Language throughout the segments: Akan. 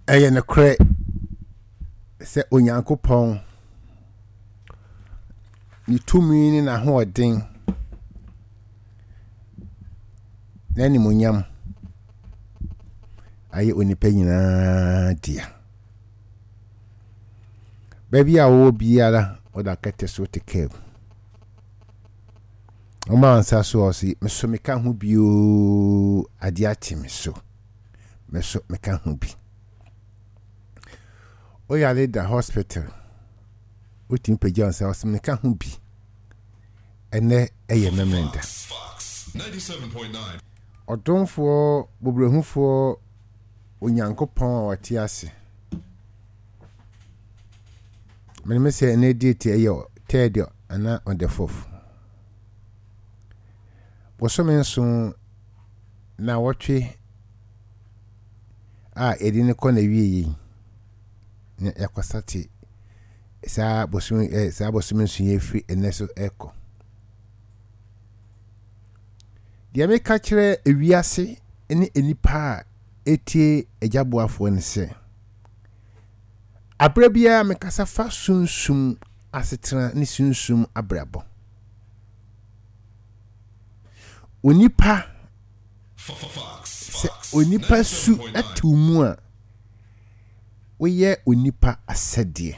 ɛyɛ ne kre sɛ onyankopɔn ni tumi ni na hoɔden na ni munyam ayɛ onipa nyinaa dia baabi a wo biara oda kete so te keb o ma ansa so osi meso meka ho bio ade achi meso meka ho bi o ya le da hospital o tin peja ansa osi meka ho bi ene eye memenda 97.9 odonfo bobrehufo onyankopɔn wati ase me say ene date ayo third ana on the fourth bosomenso na wotwe edine ko na wiyi ne yakosati sa bosomenso ye free eneso eko dia me ka kire ewiase ene enipa etie ejaboafo ne se abrabia me kasa fa sunsum asetena ne sunsum abrabo onipa onipa su atumu a woyɛ onipa asɛdeɛ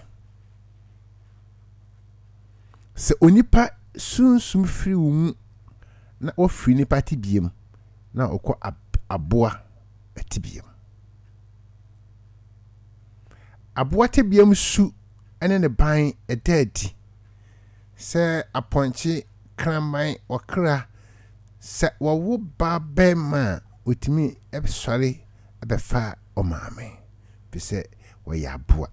se onipa sunsum firi wo mu na ofiri nipa tibiem na okɔ aboa atibiem aboa tibiem su ene ne ban edadi se aponche kraman okra se wo ba bema otimi ebsore ebefa omame bise wo ya aboa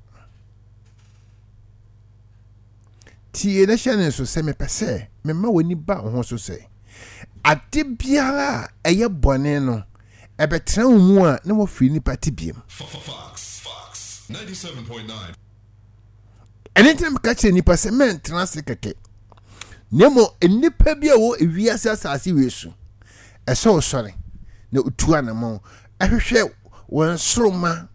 tie na hyane so se me pese me ma woni ba ho so se ade biara eye bone no ebetra mu a na wo firi ni party biem Fox 97.9 anytime catch ni passe men trans keke nemo enipa bia wo ewiase asase wesu eso sore na otua na mo ehwehwe won soroma